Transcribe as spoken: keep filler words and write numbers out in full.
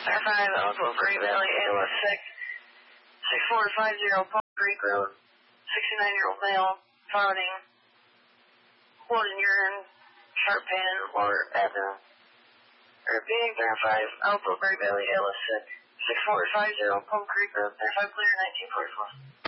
Center five, Elko, Great Valley, A L S six, six four five zero, Palm Creek Road, sixty-nine-year-old male, vomiting, blood and urine, sharp pain, lower abdomen. Repeating, Center five, Elko, Great Valley, A L S six, six four five zero, Palm Creek Road, Center five, clear, nineteen forty-four.